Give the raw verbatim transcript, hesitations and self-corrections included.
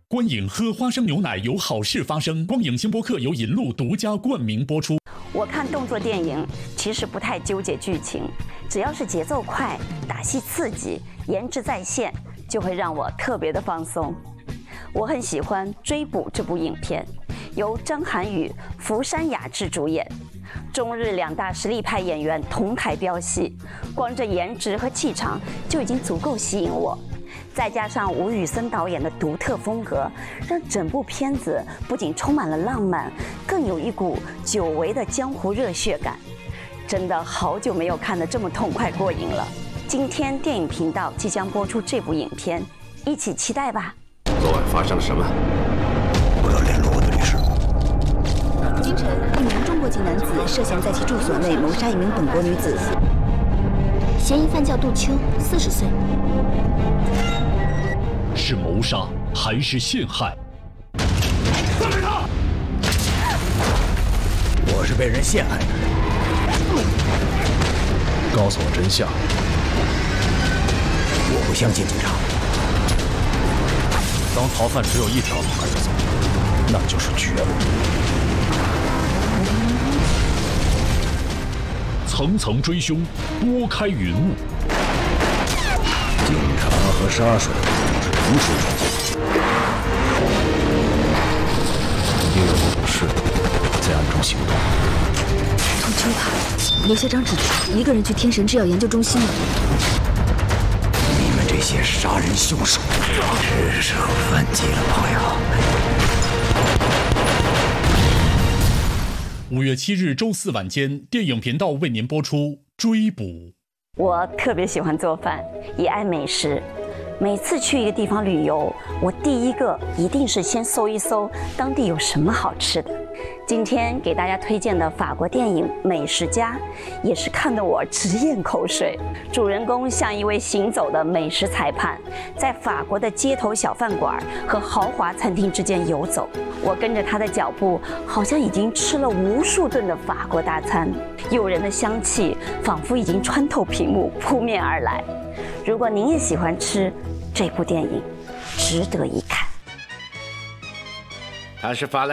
观影喝花生牛奶有好事发生。光影星播客由引路独家冠名播出。 我看动作电影其实不太纠结剧情，只要是节奏快、打戏刺激、颜值在线，就会让我特别的放松。我很喜欢《追捕》这部影片，由张涵予、福山雅治主演，中日两大实力派演员同台飙戏，光这颜值和气场就已经足够吸引我。再加上吴宇森导演的独特风格，让整部片子不仅充满了浪漫，更有一股久违的江湖热血感。真的好久没有看得这么痛快过瘾了。今天电影频道即将播出这部影片，一起期待吧。 昨晚发生了什么？ 我要联络我的律师。 今晨，一名中国籍男子涉嫌在其住所内谋杀一名本国女子， 嫌疑犯叫杜秋，四十岁。 是谋杀还是陷害？ 放开他！我是被人陷害的。 告诉我真相。 我不相信警察。 当逃犯只有一条路可以走，那就是绝路。 层层追凶，拨开云雾。 警察和杀手是同时出现。 因为我不是在暗中行动。 杜秋他留下张纸条，一个人去天神制药研究中心了。 你们这些杀人凶手，是时候反击了，朋友。 五月七日周四晚间，电影频道为您播出《追捕》。 我特别喜欢做饭，也爱美食。每次去一个地方旅游，我第一个一定是先搜一搜当地有什么好吃的。今天给大家推荐的法国电影《美食家》，也是看得我直咽口水。主人公像一位行走的美食裁判，在法国的街头小饭馆和豪华餐厅之间游走。我跟着他的脚步，好像已经吃了无数顿的法国大餐，诱人的香气仿佛已经穿透屏幕扑面而来。如果您也喜欢吃，这部电影值得一看。 他是法兰。